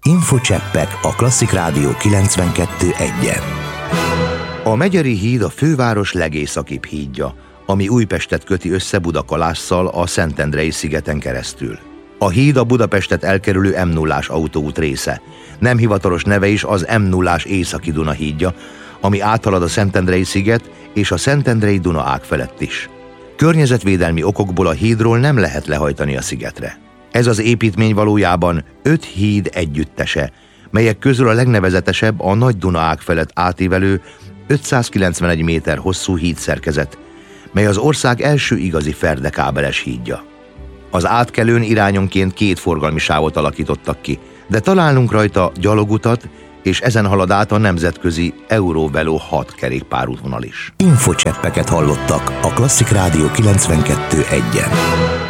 Infocseppek a Klasszik Rádió 92.1-en. A Megyeri híd a főváros legészakibb hídja, ami Újpestet köti össze Budakalásszal a Szentendrei szigeten keresztül. A híd a Budapestet elkerülő M0-ás autóút része. Nem hivatalos neve is az M0-ás Északi Duna hídja, ami áthalad a Szentendrei sziget és a Szentendrei Duna ág felett is. Környezetvédelmi okokból a hídról nem lehet lehajtani a szigetre. Ez az építmény valójában 5 híd együttese, melyek közül a legnevezetesebb a Nagy Duna ág felett átívelő 591 méter hosszú hídszerkezet, mely az ország első igazi ferdekábeles hídja. Az átkelőn irányonként 2 forgalmi sávot alakítottak ki, de találunk rajta gyalogutat, és ezen halad át a nemzetközi Eurovelo 6 kerékpárútvonal is. Infocseppeket hallottak a Klasszik Rádió 92.1-en.